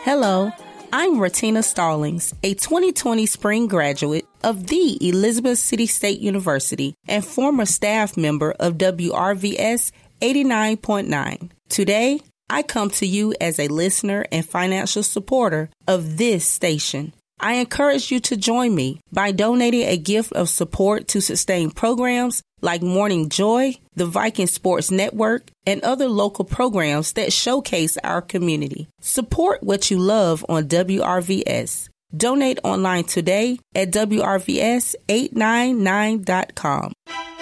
Hello, I'm Ratina Stallings, a 2020 spring graduate of the Elizabeth City State University and former staff member of WRVS 89.9. Today, I come to you as a listener and financial supporter of this station. I encourage you to join me by donating a gift of support to sustain programs like Morning Joy, the Viking Sports Network, and other local programs that showcase our community. Support what you love on WRVS. Donate online today at WRVS899.com.